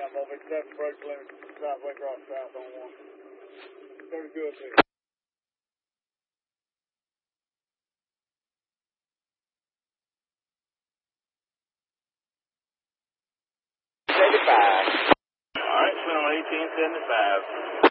I'm going to be accepting brake limit southway across south on 1. Pretty good there. All right, 1875.